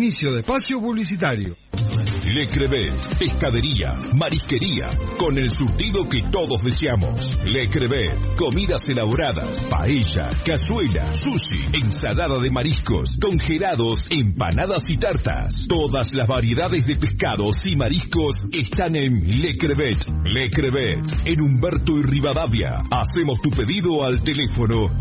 Inicio de espacio publicitario. Le Crevet, pescadería, marisquería, con el surtido que todos deseamos. Le Crevet, comidas elaboradas, paella, cazuela, sushi, ensalada de mariscos, congelados, empanadas y tartas. Todas las variedades de pescados y mariscos están en Le Crevet. Le Crevet, en Humberto y Rivadavia. Hacemos tu pedido al teléfono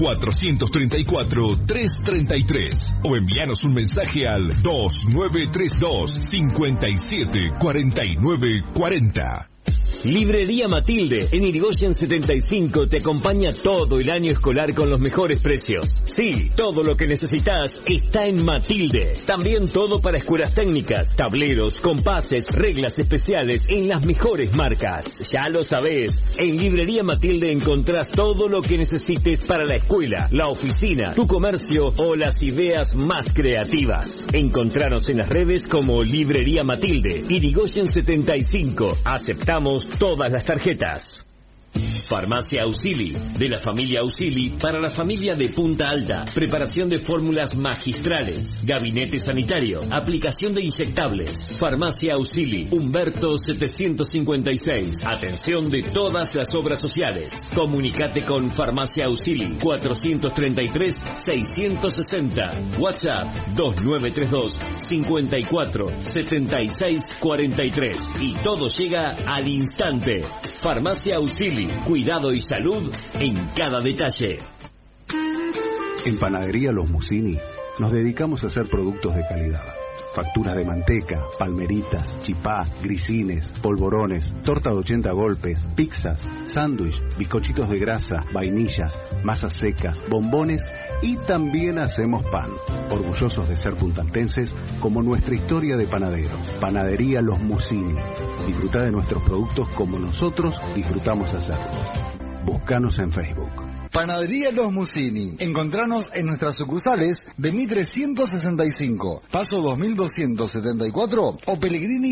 434-333 o envíanos un mensaje al 2932 57 49 40. Librería Matilde, en Irigoyen 75, te acompaña todo el año escolar con los mejores precios. Sí, todo lo que necesitas está en Matilde. También todo para escuelas técnicas, tableros, compases, reglas especiales en las mejores marcas. Ya lo sabés, en Librería Matilde encontrás todo lo que necesites para la escuela, la oficina, tu comercio o las ideas más creativas. Encontranos en las redes como Librería Matilde, Irigoyen 75. Aceptamos todas las tarjetas. Farmacia Auxili, de la familia Auxili para la familia de Punta Alta. Preparación de fórmulas magistrales, gabinete sanitario, aplicación de inyectables. Farmacia Auxili, Humberto 756. Atención de todas las obras sociales. Comunicate con Farmacia Auxili 433-660. WhatsApp 2932 54 76 43. Y todo llega al instante. Farmacia Auxili, cuidado y salud en cada detalle. En Panadería Los Musini nos dedicamos a hacer productos de calidad. Facturas de manteca, palmeritas, chipá, grisines, polvorones, torta de 80 golpes, pizzas, sándwich, bizcochitos de grasa, vainillas, masas secas, bombones y también hacemos pan. Orgullosos de ser puntaltenses como nuestra historia de panaderos. Panadería Los Musini. Disfruta de nuestros productos como nosotros disfrutamos hacerlos. Búscanos en Facebook. Panadería Los Musini. Encontranos en nuestras sucursales de Mitre 165, Paso 2274 o Pellegrini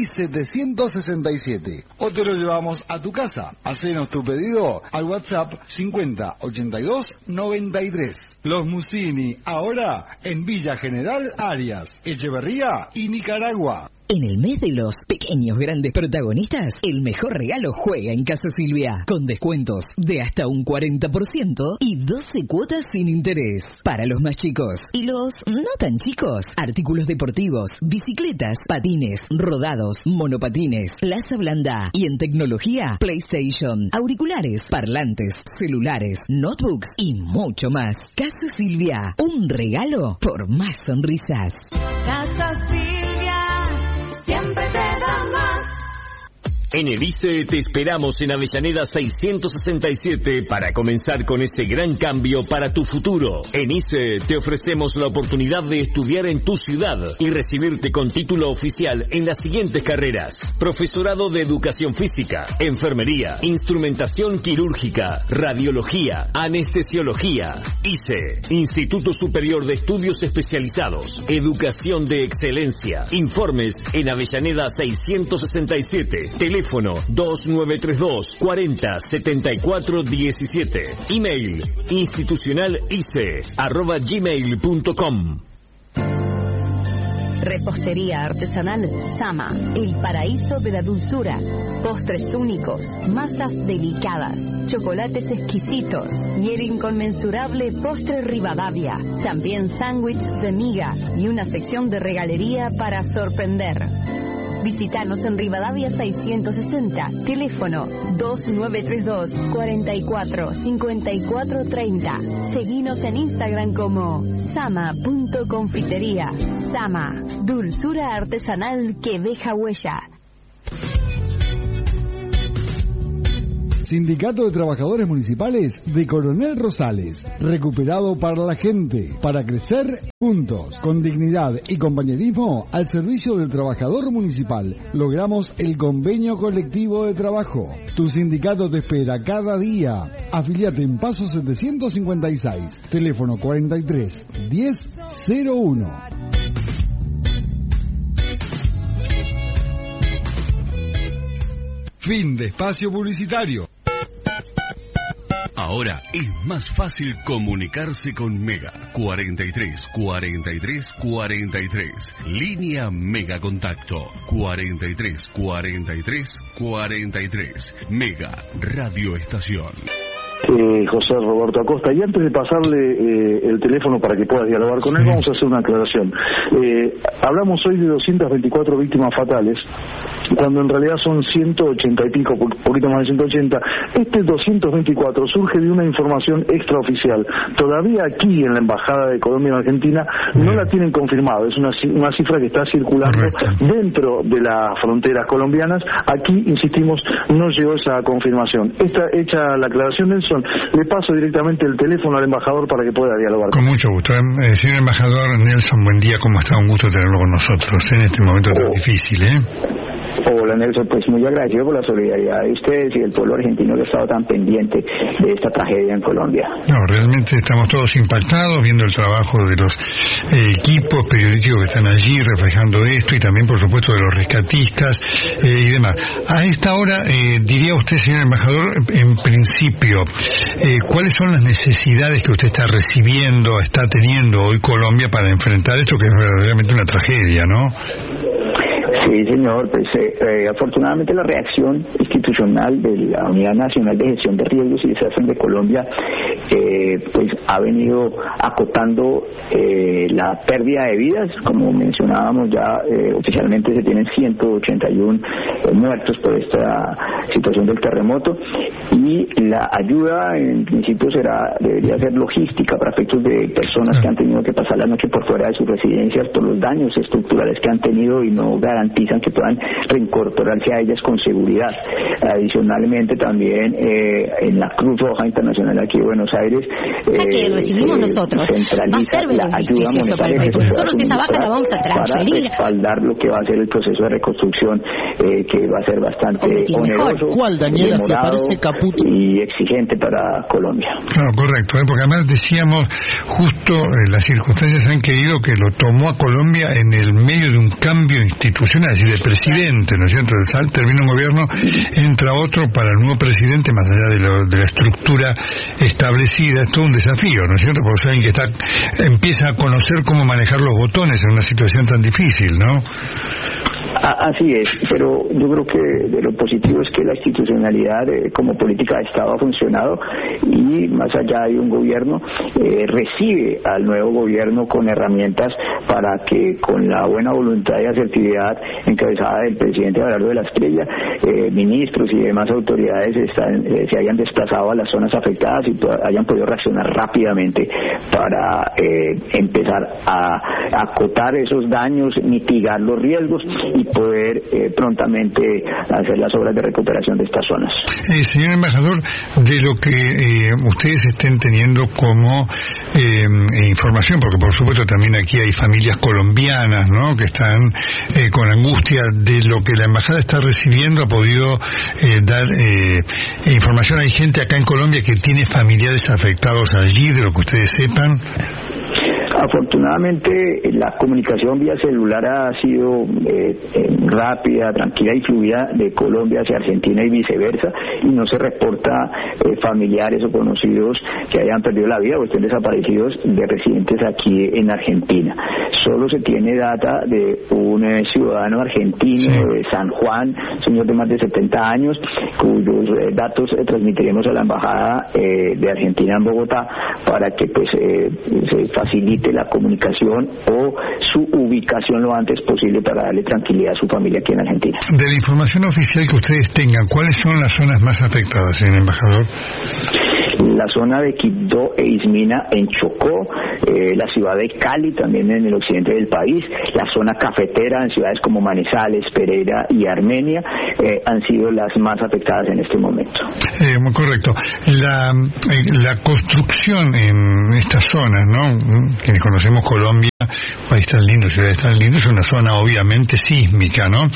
767. O te lo llevamos a tu casa. Hacenos tu pedido al WhatsApp 50 82 93. Los Musini, ahora en Villa General Arias, Echeverría y Nicaragua. En el mes de los pequeños grandes protagonistas, el mejor regalo juega en Casa Silvia, con descuentos de hasta un 40% y 12 cuotas sin interés. Para los más chicos y los no tan chicos, artículos deportivos, bicicletas, patines, rodados, monopatines, plaza blanda y en tecnología, PlayStation, auriculares, parlantes, celulares, notebooks y mucho más. Casa Silvia, un regalo por más sonrisas. Casa Silvia, siempre te da más. En el ICE te esperamos en Avellaneda 667 para comenzar con ese gran cambio para tu futuro. En ICE te ofrecemos la oportunidad de estudiar en tu ciudad y recibirte con título oficial en las siguientes carreras: profesorado de educación física, enfermería, instrumentación quirúrgica, radiología, anestesiología. ICE, Instituto Superior de Estudios Especializados, Educación de Excelencia. Informes en Avellaneda 667. Teléfono 2932 40 74 17. Email institucionalice@gmail.com. Repostería artesanal Sama, el paraíso de la dulzura. Postres únicos, masas delicadas, chocolates exquisitos y el inconmensurable postre Rivadavia. También sándwiches de miga y una sección de regalería para sorprender. Visítanos en Rivadavia 660, teléfono 2932 44 54 30. Seguinos en Instagram como sama.confitería. Sama, dulzura artesanal que deja huella. Sindicato de Trabajadores Municipales de Coronel Rosales, recuperado para la gente, para crecer juntos, con dignidad y compañerismo al servicio del trabajador municipal. Logramos el convenio colectivo de trabajo. Tu sindicato te espera cada día. Afiliate en Paso 756, teléfono 43 10 01. Fin de espacio publicitario. Ahora es más fácil comunicarse con Mega. 43 43 43. Línea Mega Contacto. 43 43 43. Mega Radio Estación. José Roberto Acosta, y antes de pasarle el teléfono para que puedas dialogar con él, vamos a hacer una aclaración. Hablamos hoy de 224 víctimas fatales, cuando en realidad son 180 y pico, poquito más de 180. Este 224 surge de una información extraoficial. Todavía aquí en la Embajada de Colombia en Argentina no la tienen confirmado, es una cifra que está circulando dentro de las fronteras colombianas. Aquí, insistimos, no llegó esa confirmación. Hecha la aclaración, Nelson, le paso directamente el teléfono al embajador para que pueda dialogar. Con mucho gusto. Señor embajador Nelson, buen día, ¿cómo está? Un gusto tenerlo con nosotros en este momento tan difícil, Hola Nelson, pues muy agradecido por la solidaridad de ustedes y del pueblo argentino que ha estado tan pendiente de esta tragedia en Colombia. No, realmente estamos todos impactados viendo el trabajo de los equipos periodísticos que están allí reflejando esto, y también por supuesto de los rescatistas y demás. A esta hora, diría usted, señor embajador, en principio, ¿cuáles son las necesidades que usted está recibiendo, está teniendo hoy Colombia para enfrentar esto, que es verdaderamente una tragedia, ¿no? Sí, señor, pues afortunadamente la reacción institucional de la Unidad Nacional de Gestión de Riesgos y Desastres de Colombia pues ha venido acotando la pérdida de vidas. Como mencionábamos ya, oficialmente se tienen 181 muertos por esta situación del terremoto, y la ayuda en principio debería ser logística para efectos de personas que han tenido que pasar la noche por fuera de sus residencias por los daños estructurales que han tenido y no garantizan que puedan reincorporarse a ellas con seguridad. Adicionalmente también en la Cruz Roja Internacional aquí de Buenos Aires que recibimos nosotros va a ser beneficioso para el país. Nosotros esa baja la vamos a transferir para respaldar lo que va a ser el proceso de reconstrucción, que va a ser bastante oneroso, ¿cuál, Daniela, se parece Caputo? Y exigente para Colombia. Claro, correcto, porque además decíamos justo las circunstancias han querido que lo tomó a Colombia en el medio de un cambio institucional, es decir, de presidente, ¿no es cierto? Termina un gobierno, entra otro, para el nuevo presidente, más allá de la estructura establecida, es todo un desafío, ¿no es cierto? Porque alguien que empieza a conocer cómo manejar los botones en una situación tan difícil, ¿no? Así es, pero yo creo que de lo positivo es que la institucionalidad como política de Estado ha funcionado, y más allá de un gobierno recibe al nuevo gobierno con herramientas para que, con la buena voluntad y asertividad encabezada del presidente Abelardo de la Espriella, ministros y demás autoridades se hayan desplazado a las zonas afectadas y hayan podido reaccionar rápidamente para empezar a acotar esos daños, mitigar los riesgos y poder prontamente hacer las obras de recuperación de estas zonas. Señor embajador, de lo que ustedes estén teniendo como información, porque por supuesto también aquí hay familias colombianas, ¿no?, que están con angustia, de lo que la embajada está recibiendo, ha podido dar información. Hay gente acá en Colombia que tiene familiares afectados allí, de lo que ustedes sepan. Afortunadamente la comunicación vía celular ha sido rápida, tranquila y fluida de Colombia hacia Argentina y viceversa, y no se reporta familiares o conocidos que hayan perdido la vida o estén desaparecidos de residentes aquí en Argentina. Solo se tiene data de un ciudadano argentino de San Juan, señor de más de 70 años, cuyos datos transmitiremos a la embajada de Argentina en Bogotá para que pues se facilite la comunicación o su ubicación lo antes posible para darle tranquilidad a su familia aquí en Argentina. De la información oficial que ustedes tengan, ¿cuáles son las zonas más afectadas, señor embajador? La zona de Quibdó e Ismina en Chocó, la ciudad de Cali también en el occidente del país, la zona cafetera en ciudades como Manizales, Pereira y Armenia han sido las más afectadas en este momento. Muy correcto. La construcción en estas zonas, ¿no?, quienes conocemos Colombia, país tan lindo, ciudades tan lindas, es una zona obviamente sísmica, ¿no?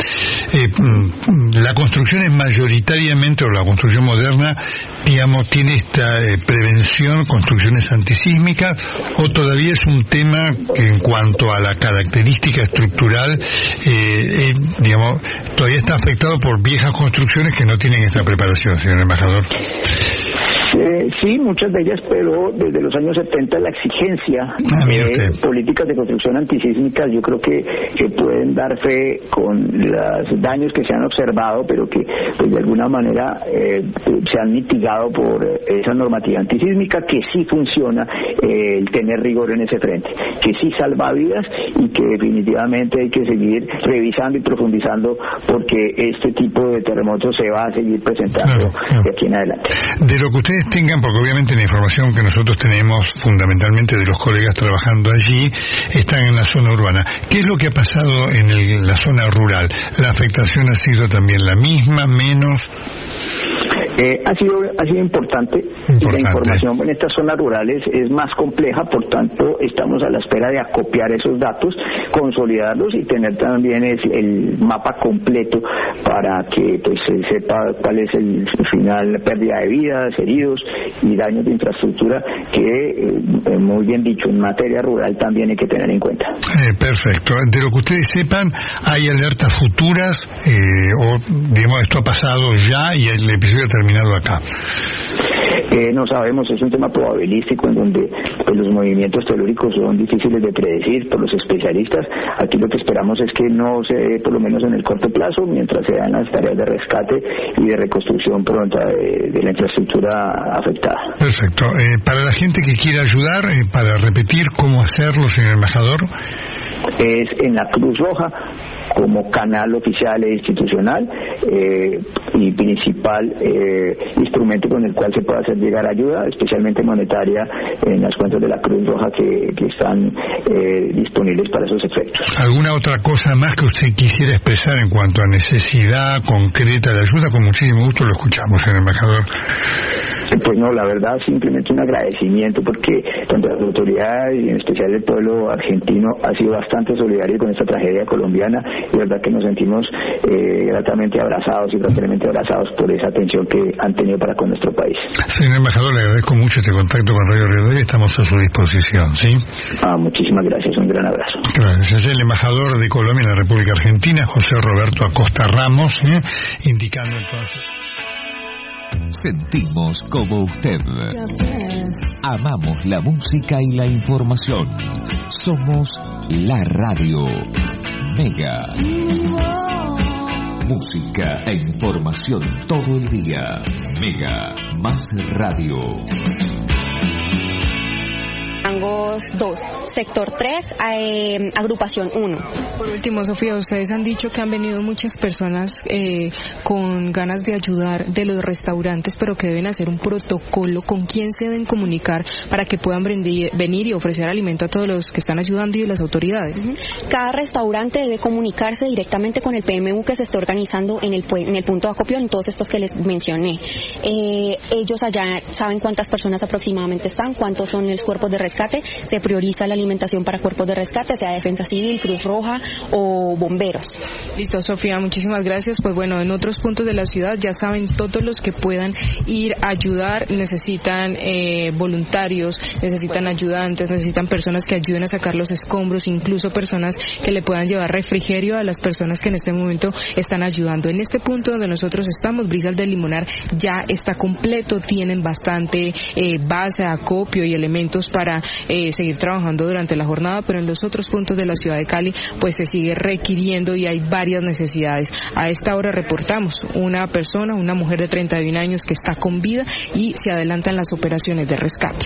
La construcción es mayoritariamente, o la construcción moderna, digamos, tiene esta prevención, construcciones antisísmicas, o todavía es un tema que en cuanto a la característica estructural, digamos, todavía está afectado por viejas construcciones que no tienen esta preparación, señor embajador. Sí, muchas de ellas, pero desde los años 70 la exigencia de políticas de construcción antisísmicas yo creo que pueden dar fe con los daños que se han observado, pero que pues, de alguna manera se han mitigado por esa normativa antisísmica, que sí funciona el tener rigor en ese frente, que sí salva vidas y que definitivamente hay que seguir revisando y profundizando porque este tipo de terremotos se va a seguir presentando de aquí en adelante. De lo que ustedes tengan, porque obviamente la información que nosotros tenemos fundamentalmente de los colegas trabajando allí están en la zona urbana. ¿Qué es lo que ha pasado en la zona rural? ¿La afectación ha sido también la misma, menos? Ha sido importante. La información en estas zonas rurales es más compleja, por tanto estamos a la espera de acopiar esos datos, consolidarlos y tener también el mapa completo para que pues se sepa cuál es el final, pérdida de vidas, heridos y daños de infraestructura que, muy bien dicho, en materia rural también hay que tener en cuenta. Perfecto. De lo que ustedes sepan, ¿hay alertas futuras o digamos esto ha pasado ya y el episodio ha terminado acá? No sabemos, es un tema probabilístico en donde pues, los movimientos telúricos son difíciles de predecir por los especialistas. Aquí lo que esperamos es que no se dé, por lo menos en el corto plazo, mientras se dan las tareas de rescate y de reconstrucción pronta de la infraestructura afectada. Perfecto. Para la gente que quiera ayudar, para repetir cómo hacerlo, señor embajador. Es en la Cruz Roja como canal oficial e institucional y principal instrumento con el cual se puede hacer llegar ayuda, especialmente monetaria, en las cuentas de la Cruz Roja que están disponibles para esos efectos. ¿Alguna otra cosa más que usted quisiera expresar en cuanto a necesidad concreta de ayuda? Con muchísimo gusto lo escuchamos, señor embajador. Pues no, la verdad simplemente un agradecimiento porque tanto las autoridades y en especial el pueblo argentino ha sido bastante solidario con esta tragedia colombiana y la verdad que nos sentimos gratamente abrazados y fraternalmente abrazados por esa atención que han tenido para con nuestro país. Señor embajador, le agradezco mucho este contacto con Radio Río y estamos a su disposición, ¿sí? Muchísimas gracias, un gran abrazo. Gracias. El embajador de Colombia en la República Argentina, José Roberto Acosta Ramos, indicando entonces... Sentimos como usted. Amamos la música y la información. Somos la radio Mega. Música e información todo el día. Mega más radio. Rangos 2, sector 3, agrupación 1. Por último, Sofía, ustedes han dicho que han venido muchas personas con ganas de ayudar de los restaurantes, pero que deben hacer un protocolo. ¿Con quién se deben comunicar para que puedan venir y ofrecer alimento a todos los que están ayudando y las autoridades? Cada restaurante debe comunicarse directamente con el PMU que se está organizando en el punto de acopio, en todos estos que les mencioné. Ellos allá saben cuántas personas aproximadamente están, cuántos son los cuerpos de rescate. Se prioriza la alimentación para cuerpos de rescate, sea Defensa Civil, Cruz Roja o bomberos. Listo, Sofía, muchísimas gracias. Pues bueno, en otros puntos de la ciudad ya saben, todos los que puedan ir a ayudar necesitan voluntarios, necesitan ayudantes, necesitan personas que ayuden a sacar los escombros, incluso personas que le puedan llevar refrigerio a las personas que en este momento están ayudando. En este punto donde nosotros estamos, Brisas del Limonar ya está completo, tienen bastante base, acopio y elementos para seguir trabajando durante la jornada, pero en los otros puntos de la ciudad de Cali pues se sigue requiriendo y hay varias necesidades. A esta hora reportamos una persona, una mujer de 31 años que está con vida y se adelantan las operaciones de rescate.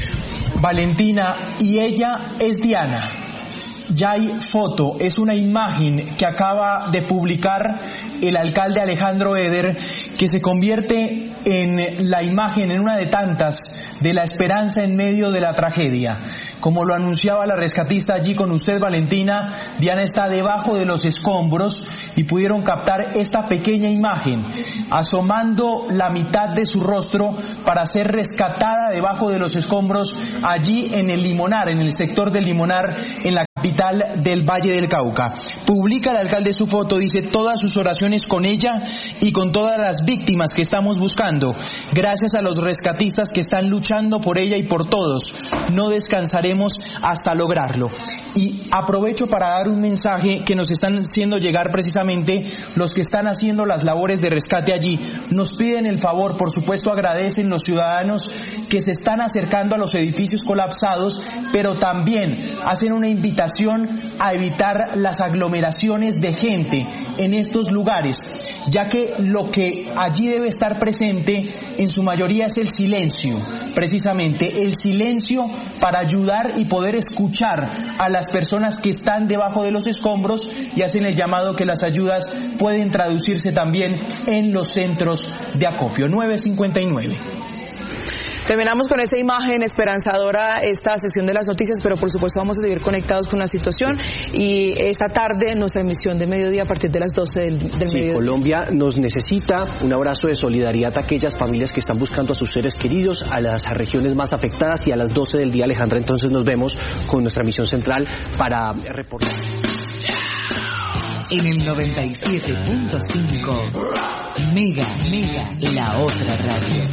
Valentina, y ella es Diana. Ya hay foto, es una imagen que acaba de publicar el alcalde Alejandro Eder, que se convierte en la imagen, en una de tantas, de la esperanza en medio de la tragedia. Como lo anunciaba la rescatista allí con usted, Valentina, Diana está debajo de los escombros y pudieron captar esta pequeña imagen, asomando la mitad de su rostro para ser rescatada debajo de los escombros allí en el Limonar, en el sector del Limonar, en la capital del Valle del Cauca. Publica el alcalde su foto, dice: todas sus oraciones con ella y con todas las víctimas que estamos buscando. Gracias a los rescatistas que están luchando por ella y por todos. No descansaremos trabajaremos hasta lograrlo. Y aprovecho para dar un mensaje que nos están haciendo llegar precisamente los que están haciendo las labores de rescate allí. Nos piden el favor, por supuesto agradecen los ciudadanos que se están acercando a los edificios colapsados, pero también hacen una invitación a evitar las aglomeraciones de gente en estos lugares, ya que lo que allí debe estar presente en su mayoría es el silencio, precisamente el silencio para ayudar y poder escuchar a las personas que están debajo de los escombros, y hacen el llamado que las ayudas pueden traducirse también en los centros de acopio. 9:59. Terminamos con esta imagen esperanzadora, esta sesión de las noticias, pero por supuesto vamos a seguir conectados con la situación, y esta tarde nuestra emisión de mediodía a partir de las 12 del mediodía. Colombia nos necesita un abrazo de solidaridad a aquellas familias que están buscando a sus seres queridos, a las regiones más afectadas, y a las 12 del día, Alejandra, entonces nos vemos con nuestra misión central para reportar. En el 97.5 Mega, la otra radio.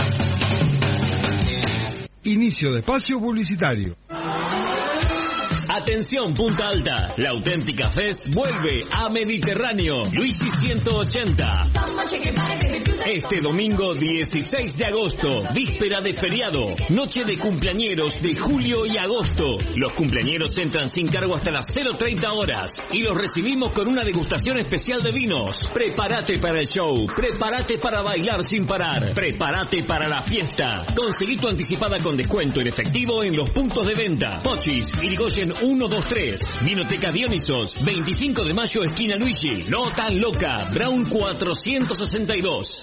Inicio de espacio publicitario. Atención Punta Alta, la auténtica Fest vuelve a Mediterráneo, Luigi 180. Este domingo 16 de agosto, víspera de feriado, noche de cumpleañeros de julio y agosto. Los cumpleañeros entran sin cargo hasta las 0:30 horas y los recibimos con una degustación especial de vinos. Prepárate para el show, prepárate para bailar sin parar, prepárate para la fiesta. Conseguí tu anticipada con descuento en efectivo en los puntos de venta: Pochis, Irigoyen 123, Vinoteca Dionisos, 25 de mayo esquina Luigi, No Tan Loca, Brown 462.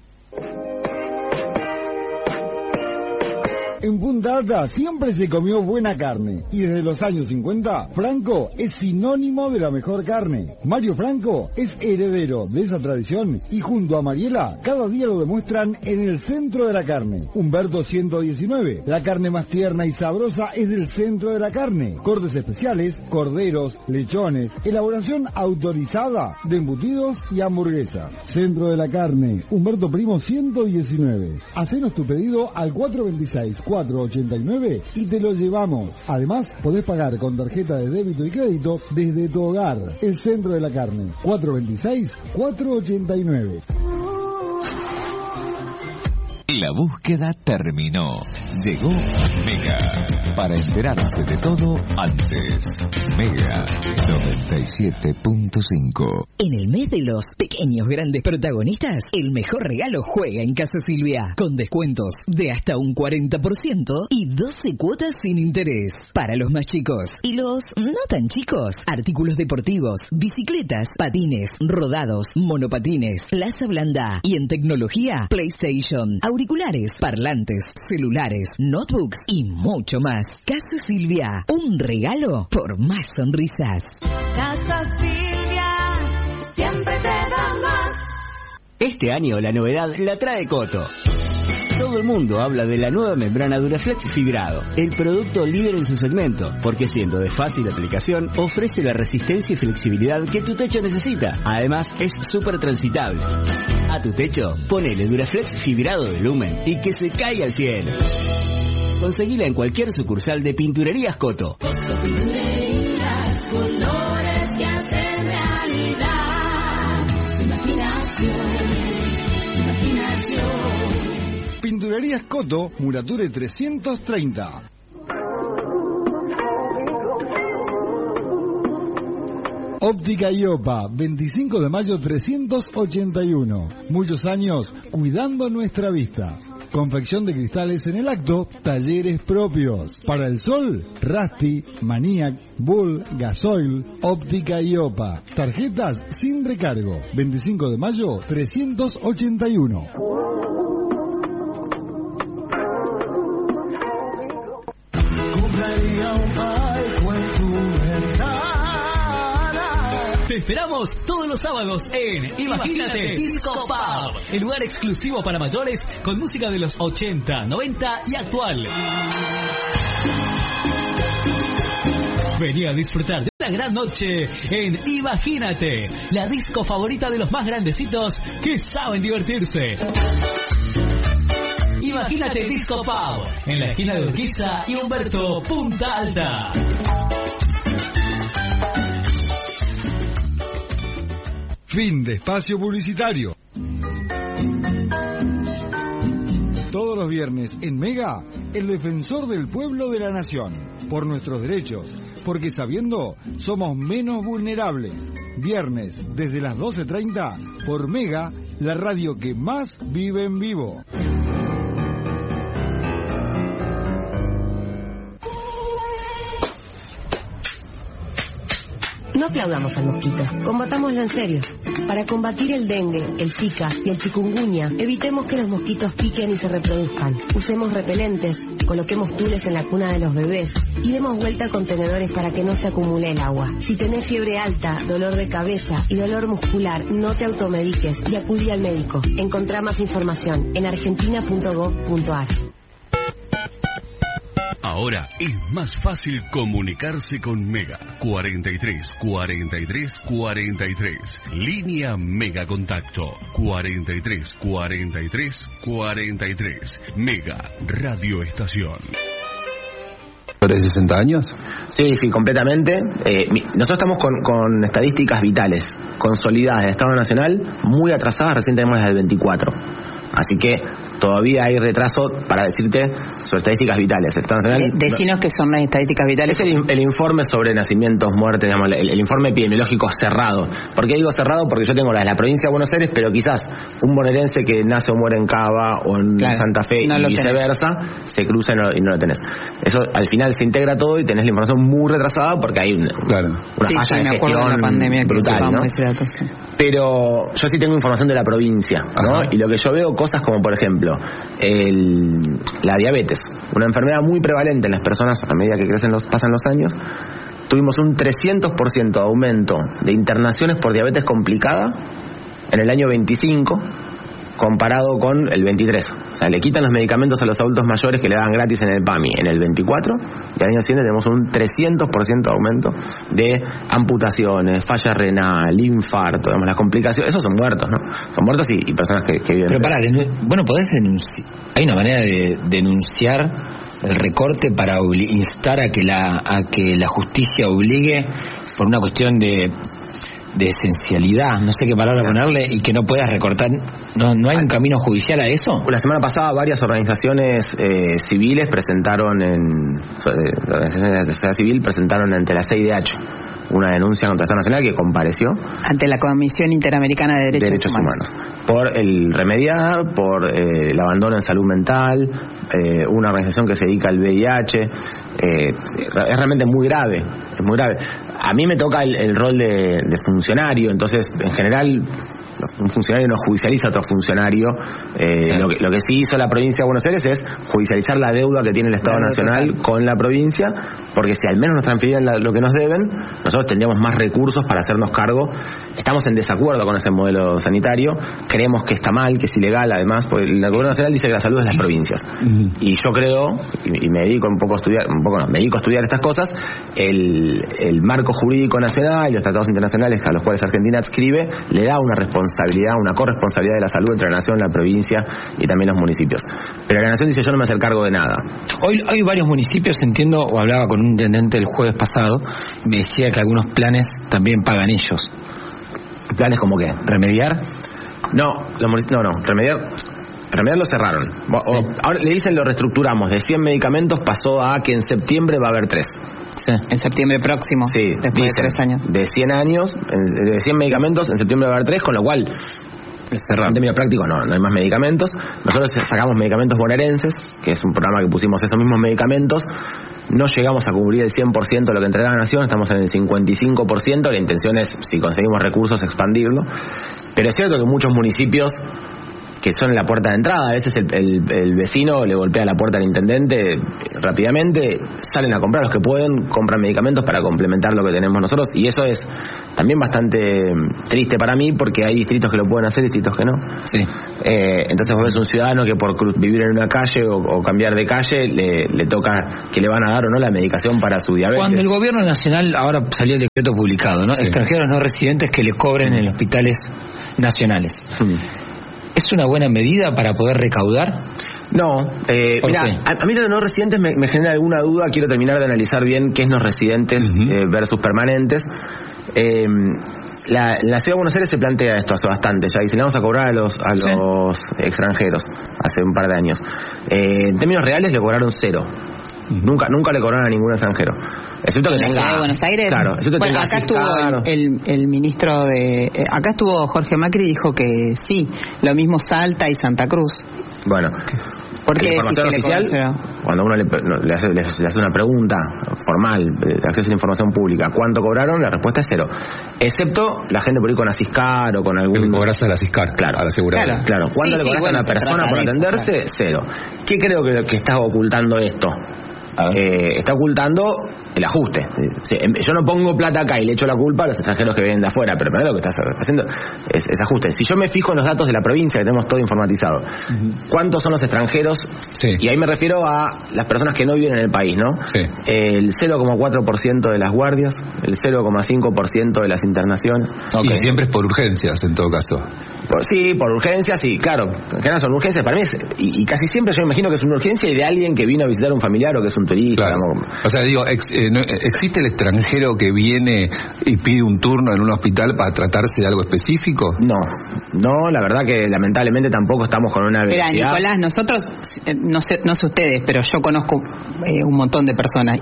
En Punta Alta siempre se comió buena carne y desde los años 50 Franco es sinónimo de la mejor carne. Mario Franco es heredero de esa tradición y junto a Mariela cada día lo demuestran en el centro de la carne. Humberto 119, la carne más tierna y sabrosa es del centro de la carne. Cortes especiales, corderos, lechones, elaboración autorizada de embutidos y hamburguesa. Centro de la carne, Humberto Primo 119. Hacenos tu pedido al 426-489 y te lo llevamos. Además, podés pagar con tarjeta de débito y crédito desde tu hogar. El centro de la carne, 426-489. La búsqueda terminó. Llegó Mega. Para enterarse de todo antes. Mega 97.5. En el mes de los pequeños grandes protagonistas, el mejor regalo juega en Casa Silvia. Con descuentos de hasta un 40% y 12 cuotas sin interés. Para los más chicos y los no tan chicos, artículos deportivos, bicicletas, patines, rodados, monopatines, plaza blanda y en tecnología, PlayStation, auriculares, parlantes, celulares, notebooks y mucho más. Casa Silvia, un regalo por más sonrisas. Casa Silvia, siempre te da más. Este año la novedad la trae Coto. Todo el mundo habla de la nueva membrana Duraflex fibrado, el producto líder en su segmento, porque siendo de fácil aplicación, ofrece la resistencia y flexibilidad que tu techo necesita. Además, es súper transitable. A tu techo, ponele Duraflex fibrado de Lumen y que se caiga al cielo. Conseguila en cualquier sucursal de Pinturerías Coto. Coto Pinturerías, colores que hacen realidad. Imaginación. Pinturerías Coto, Murature 330. Óptica Iopa, 25 de mayo 381. Muchos años cuidando nuestra vista. Confección de cristales en el acto, talleres propios. Para el sol, Rasti, Maniac, Bull, Gasoil, Óptica Iopa. Tarjetas sin recargo. 25 de mayo 381. Te esperamos todos los sábados en Imagínate Disco Pub, el lugar exclusivo para mayores con música de los 80, 90 y actual. Vení a disfrutar de una gran noche en Imagínate, la disco favorita de los más grandecitos que saben divertirse. Imagínate Disco Pub, en la esquina de Urquiza y Humberto Punta Alta. Fin de espacio publicitario. Todos los viernes en Mega, el defensor del pueblo de la nación, por nuestros derechos, porque sabiendo somos menos vulnerables. Viernes desde las 12:30 por Mega, la radio que más vive en vivo. No aplaudamos al mosquito, combatámoslo en serio. Para combatir el dengue, el zika y el chikungunya, evitemos que los mosquitos piquen y se reproduzcan. Usemos repelentes, coloquemos tules en la cuna de los bebés y demos vuelta a contenedores para que no se acumule el agua. Si tenés fiebre alta, dolor de cabeza y dolor muscular, no te automediques y acudí al médico. Encontrá más información en argentina.gov.ar. Ahora es más fácil comunicarse con Mega. 43 43 43. Línea Mega Contacto. 43 43 43. Mega Radio Estación. ¿De 60 años? Sí, completamente. Nosotros estamos con estadísticas vitales consolidadas del Estado Nacional, muy atrasadas, recién tenemos las del 24. Así que todavía hay retraso para decirte sobre estadísticas vitales. Decinos que son las estadísticas vitales. Es el informe sobre nacimientos, muertes, digamos, el informe epidemiológico cerrado. ¿Por qué digo cerrado? Porque yo tengo la de la provincia de Buenos Aires, pero quizás un bonaerense que nace o muere en Cava o en Santa Fe y viceversa, se cruza y no lo tenés. Eso al final se integra todo y tenés la información muy retrasada porque hay una falla de gestión de la pandemia brutal, ¿no? Ese dato, sí. Pero yo sí tengo información de la provincia, ¿no? Y lo que yo veo, cosas como por ejemplo la diabetes, una enfermedad muy prevalente en las personas a medida que pasan los años. Tuvimos un 300% de aumento de internaciones por diabetes complicada en el año 25 comparado con el 23. O sea, le quitan los medicamentos a los adultos mayores que le daban gratis en el PAMI en el 24 y al año siguiente tenemos un 300% de aumento de amputaciones, falla renal, infarto, digamos, las complicaciones. Esos son muertos, ¿no? Son muertos y personas que viven. Pero pará, bueno, podés denunciar. Hay una manera de denunciar el recorte para instar a que la justicia obligue por una cuestión de esencialidad, no sé qué palabra ponerle, y que no puedas recortar. ¿No hay un camino judicial a eso? La semana pasada varias organizaciones civiles presentaron organizaciones de la sociedad civil presentaron ante la CIDH una denuncia contra el Estado Nacional que compareció ante la Comisión Interamericana de Derechos Humanos por el remediar, por el abandono en salud mental, una organización que se dedica al VIH. Es realmente muy grave, es muy grave. A mí me toca el rol de funcionario, entonces en general un funcionario no judicializa a otro funcionario. Lo que sí hizo la provincia de Buenos Aires es judicializar la deuda que tiene el Estado Nacional con la provincia, porque si al menos nos transfirieran lo que nos deben, nosotros tendríamos más recursos para hacernos cargo. Estamos en desacuerdo con ese modelo sanitario, creemos que está mal, que es ilegal además, porque el gobierno nacional dice que la salud es de las provincias. Y yo creo, y me dedico me dedico a estudiar estas cosas, el marco jurídico nacional y los tratados internacionales a los cuales Argentina adscribe le da una responsabilidad, una corresponsabilidad de la salud entre la nación, la provincia y también los municipios. Pero la nación dice: yo no me hacer cargo de nada. Hoy hay varios municipios, entiendo, o hablaba con un intendente el jueves pasado, y me decía que algunos planes también pagan ellos. ¿Planes como qué? ¿Remediar? No, remediar lo cerraron. Sí. Ahora le dicen lo reestructuramos. De 100 medicamentos pasó a que en septiembre va a haber 3. Sí. En septiembre próximo. Sí, después de 3 años. De 100 años, de 100 medicamentos, en septiembre va a haber 3, con lo cual, en términos prácticos, no hay más medicamentos. Nosotros sacamos medicamentos bonaerenses, que es un programa que pusimos esos mismos medicamentos. No llegamos a cubrir el 100% de lo que entrega la nación, estamos en el 55%. La intención es, si conseguimos recursos, expandirlo. Pero es cierto que muchos municipios que son en la puerta de entrada, a veces el vecino le golpea la puerta al intendente rápidamente, salen a comprar, los que pueden compran medicamentos para complementar lo que tenemos nosotros, y eso es también bastante triste para mí, porque hay distritos que lo pueden hacer y distritos que no. Sí. Entonces vos ves un ciudadano que por vivir en una calle o cambiar de calle le toca que le van a dar o no la medicación para su diabetes. Cuando el gobierno nacional, ahora salió el decreto publicado, ¿no? Sí. Extranjeros no residentes que le cobren en hospitales nacionales. ¿Es una buena medida para poder recaudar? No, mira, a mí los no residentes me genera alguna duda. Quiero terminar de analizar bien qué es no residentes versus permanentes. La ciudad de Buenos Aires se plantea esto hace bastante ya, dice, le vamos a cobrar a los extranjeros hace un par de años. En términos reales le cobraron 0. Nunca le cobraron a ningún extranjero, excepto que tenga de Buenos Aires. Claro, bueno, acá estuvo el ministro acá estuvo Jorge Macri y dijo que sí, lo mismo Salta y Santa Cruz. Bueno, porque la información oficial, cuando uno le hace una pregunta formal de acceso a la información pública, ¿cuánto cobraron? La respuesta es 0. Excepto la gente por ir con Asiscar o con algún... Que le cobras a la Asiscar, claro, a la aseguradora. Claro. ¿Cuánto le cobraste a una persona por atenderse? 0. ¿Qué creo que está ocultando esto? Está ocultando el ajuste. Yo no pongo plata acá y le echo la culpa a los extranjeros que vienen de afuera, pero lo que estás haciendo es ajuste. Si yo me fijo en los datos de la provincia, que tenemos todo informatizado, ¿cuántos son los extranjeros? Y ahí me refiero a las personas que no viven en el país, ¿no? El 0,4% de las guardias, el 0,5% de las internaciones. Y siempre es por urgencias, en todo caso. Por urgencias, sí, claro. Que no son urgencias, para mí y casi siempre yo me imagino que es una urgencia y de alguien que vino a visitar a un familiar o que es un turista. Claro. O sea, digo, ¿existe el extranjero que viene y pide un turno en un hospital para tratarse de algo específico? No, la verdad que lamentablemente tampoco estamos con una velocidad. Mira, Nicolás, nosotros, no sé ustedes, pero yo conozco un montón de personas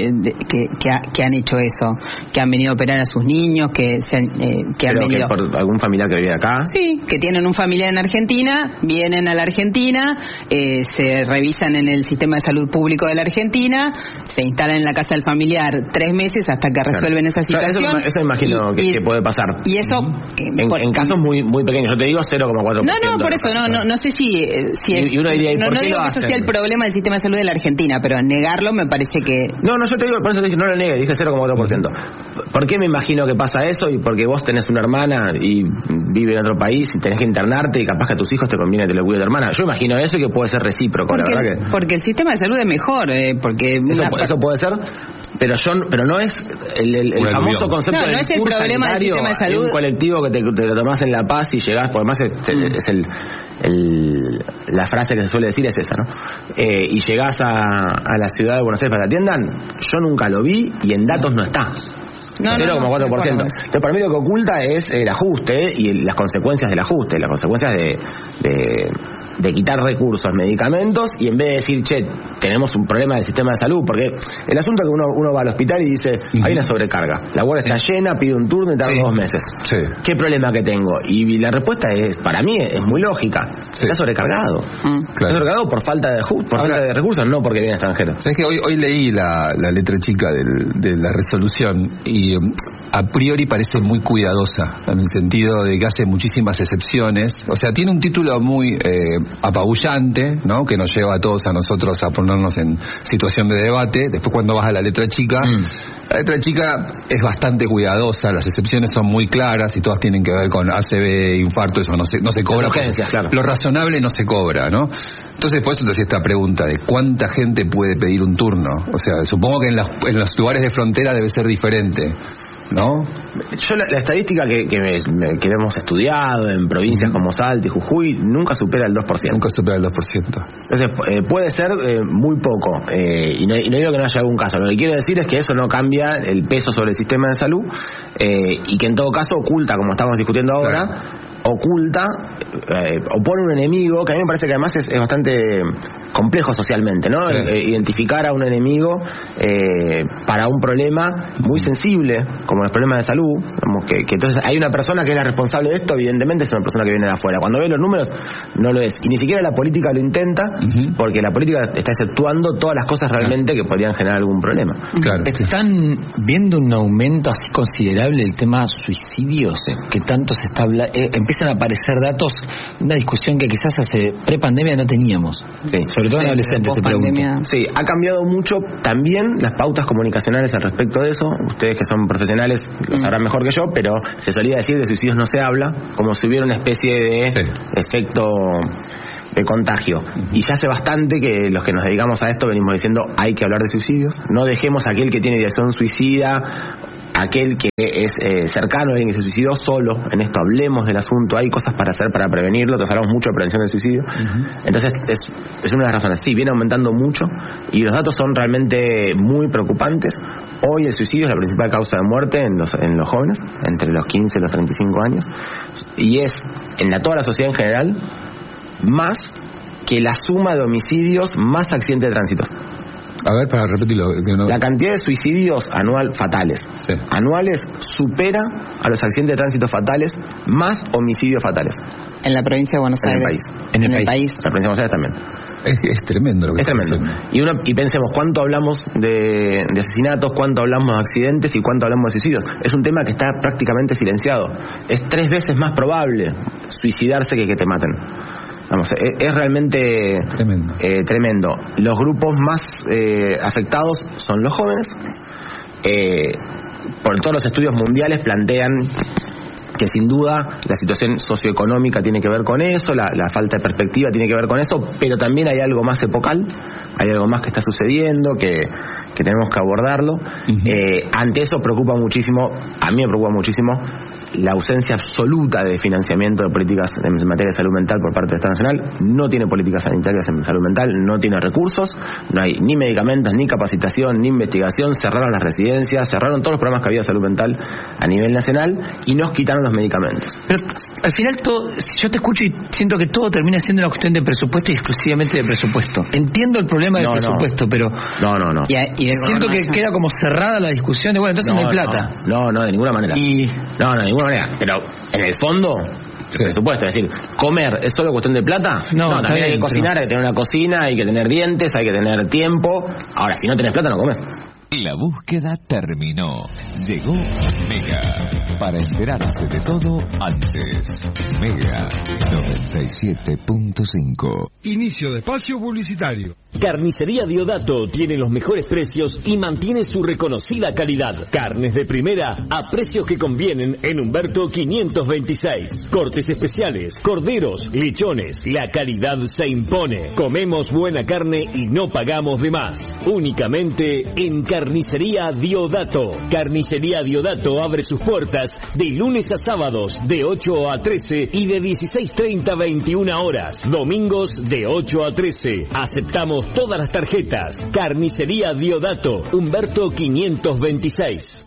que han hecho eso, que han venido a operar a sus niños, que han venido... ¿Por algún familiar que vive acá? Sí, que tienen un familiar en Argentina, vienen a la Argentina, se revisan en el sistema de salud público de la Argentina, se instalan en la casa del familiar 3 meses hasta que resuelven esa situación. Eso imagino que puede pasar. Y eso... En casos muy muy pequeños, yo te digo 0,4%. No, por eso, no sé si es... Y uno diría, ¿y por qué digo lo que hacen? eso sea el problema del sistema de salud de la Argentina, pero negarlo me parece que... No, yo te digo, por eso te dije, no lo niegues, dije 0,4%. ¿Por qué me imagino que pasa eso? Y porque vos tenés una hermana y vive en otro país y tenés que internarte y capaz que a tus hijos te conviene que te lo cuide tu hermana. Yo imagino eso y que puede ser recíproco, la verdad que... Porque el sistema de salud es mejor, porque... Eso puede ser, pero no es el famoso concepto no es el problema del sistema de salud. Un colectivo que te lo tomás en La Paz y llegás, porque además es la frase que se suele decir es esa, ¿no? Y llegás a la ciudad de Buenos Aires para que te atiendan. Yo nunca lo vi y en datos no está. 0,4%. Entonces, para mí lo que oculta es el ajuste y las consecuencias del ajuste, las consecuencias de quitar recursos, medicamentos, y en vez de decir, tenemos un problema del sistema de salud, porque el asunto es que uno va al hospital y dice, hay una sobrecarga, la guardia está llena, pide un turno y tarda 2 meses. ¿Qué problema que tengo? Y la respuesta es, para mí, es muy lógica. Está sobrecargado. Está sobrecargado por falta de falta de recursos, no porque viene extranjero. ¿Sabes que hoy leí la letra chica de la resolución y a priori parece muy cuidadosa, en el sentido de que hace muchísimas excepciones. O sea, tiene un título muy apabullante, ¿no? Que nos lleva a todos a nosotros a ponernos en situación de debate. Después cuando vas a la letra chica, la letra chica es bastante cuidadosa, las excepciones son muy claras y todas tienen que ver con ACV, infarto, eso no se cobra. Urgencias, claro. Lo razonable no se cobra, ¿no? Entonces, por eso te hacía esta pregunta de cuánta gente puede pedir un turno. O sea, supongo que en los lugares de frontera debe ser diferente, ¿no? Yo la estadística que hemos estudiado en provincias como Salta y Jujuy nunca supera el 2%. Nunca supera el 2%. Entonces puede ser muy poco, y no digo que no haya algún caso. Lo que quiero decir es que eso no cambia el peso sobre el sistema de salud, y que en todo caso oculta, como estamos discutiendo ahora, oculta o pone un enemigo que a mí me parece que además es bastante complejo socialmente, ¿no? Identificar a un enemigo para un problema muy sensible como los problemas de salud, que entonces hay una persona que es la responsable de esto, evidentemente es una persona que viene de afuera. Cuando ve los números no lo es, y ni siquiera la política lo intenta, porque la política está exceptuando todas las cosas realmente que podrían generar algún problema. ¿Están viendo un aumento así considerable del tema suicidios? Que tanto se está hablando, empiezan a aparecer datos, una discusión que quizás hace pre-pandemia no teníamos. Sobre todo en adolescentes, te pregunto. Sí, ha cambiado mucho también las pautas comunicacionales al respecto de eso. Ustedes que son profesionales lo sabrán mejor que yo, pero se solía decir de suicidios no se habla, como si hubiera una especie de efecto de contagio. Y ya hace bastante que los que nos dedicamos a esto venimos diciendo hay que hablar de suicidios, no dejemos a aquel que tiene ideación suicida aquel que es cercano a alguien que se suicidó solo, en esto hablemos del asunto, hay cosas para hacer para prevenirlo, nosotros hablamos mucho de prevención del suicidio. Entonces es una de las razones, sí, viene aumentando mucho y los datos son realmente muy preocupantes. Hoy el suicidio es la principal causa de muerte en los jóvenes, entre los 15 y los 35 años, y es en toda la sociedad en general más que la suma de homicidios más accidentes de tránsito. A ver, para repetirlo. La cantidad de suicidios fatales anuales supera a los accidentes de tránsito fatales más homicidios fatales. En la provincia de Buenos Aires. En el país. La provincia de Buenos Aires también. Es tremendo lo que es tremendo. Y pensemos cuánto hablamos de asesinatos, cuánto hablamos de accidentes y cuánto hablamos de suicidios. Es un tema que está prácticamente silenciado. Es 3 veces más probable suicidarse que te maten. Vamos, es realmente tremendo. Los grupos más afectados son los jóvenes. Por todos los estudios mundiales plantean que sin duda la situación socioeconómica tiene que ver con eso, la falta de perspectiva tiene que ver con eso, pero también hay algo más epocal, hay algo más que está sucediendo, que tenemos que abordarlo. Ante eso preocupa muchísimo, a mí me preocupa muchísimo la ausencia absoluta de financiamiento de políticas en materia de salud mental por parte del Estado Nacional. No tiene políticas sanitarias en salud mental, no tiene recursos, no hay ni medicamentos, ni capacitación, ni investigación. Cerraron las residencias, cerraron todos los programas que había de salud mental a nivel nacional y nos quitaron los medicamentos. Pero al final yo te escucho y siento que todo termina siendo una cuestión de presupuesto y exclusivamente de presupuesto. Entiendo el problema del presupuesto, pero no. Y siento que queda como cerrada la discusión de, bueno, entonces no hay plata. No, de ninguna manera. No, de ninguna manera. Pero en el fondo, el presupuesto, es decir, ¿comer es solo cuestión de plata? No, también hay que cocinar, hay que tener una cocina, hay que tener dientes, hay que tener tiempo. Ahora, si no tenés plata, no comes. La búsqueda terminó. Llegó Mega. Para enterarse de todo antes. Mega 97.5. Inicio de espacio publicitario. Carnicería Diodato tiene los mejores precios y mantiene su reconocida calidad. Carnes de primera a precios que convienen en Humberto 526. Cortes especiales, corderos, lechones. La calidad se impone. Comemos buena carne y no pagamos de más. Únicamente en Carnicería Diodato. Carnicería Diodato abre sus puertas de lunes a sábados de 8 a 13 y de 16:30 a 21 horas. Domingos de 8 a 13. Aceptamos todas las tarjetas. Carnicería Diodato, Humberto 526.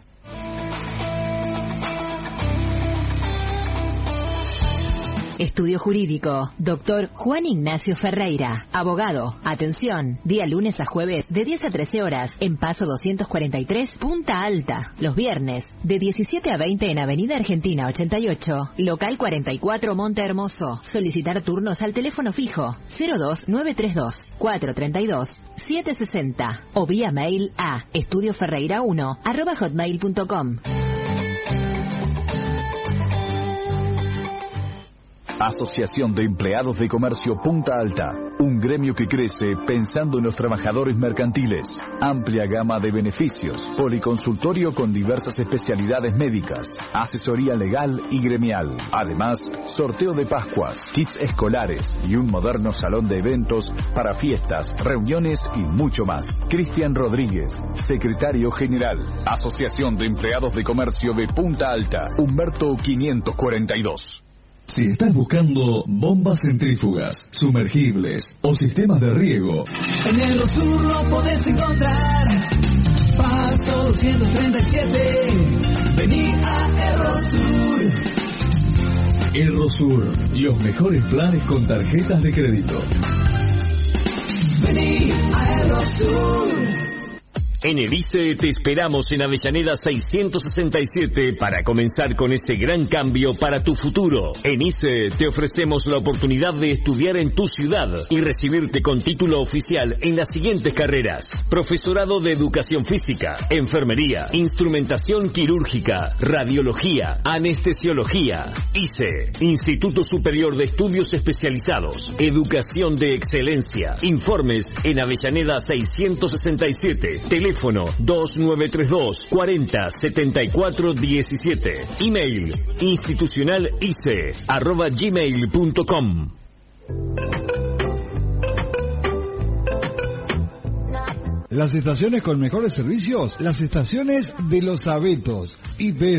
Estudio Jurídico, Dr. Juan Ignacio Ferreira, abogado. Atención, día lunes a jueves de 10 a 13 horas en Paso 243, Punta Alta. Los viernes de 17 a 20 en Avenida Argentina 88, local 44 Monte Hermoso. Solicitar turnos al teléfono fijo 02932 432 760 o vía mail a estudioferreira1@hotmail.com. Asociación de Empleados de Comercio Punta Alta, un gremio que crece pensando en los trabajadores mercantiles. Amplia gama de beneficios, policonsultorio con diversas especialidades médicas, asesoría legal y gremial. Además, sorteo de Pascuas, kits escolares y un moderno salón de eventos para fiestas, reuniones y mucho más. Cristian Rodríguez, secretario general. Asociación de Empleados de Comercio de Punta Alta, Humberto 542. Si estás buscando bombas centrífugas, sumergibles o sistemas de riego, en el Rosur lo podés encontrar. Paso 237, vení a Errosur. Errosur, los mejores planes con tarjetas de crédito. Vení a Errosur. En el ICE te esperamos en Avellaneda 667 para comenzar con ese gran cambio para tu futuro. En ICE te ofrecemos la oportunidad de estudiar en tu ciudad y recibirte con título oficial en las siguientes carreras: profesorado de educación física, enfermería, instrumentación quirúrgica, radiología, anestesiología. ICE, Instituto Superior de Estudios Especializados, Educación de Excelencia. Informes en Avellaneda 667. Teléfono 2932 40 74 17. Email institucionalice@gmail.com. Las estaciones con mejores servicios, las estaciones de los abetos. IP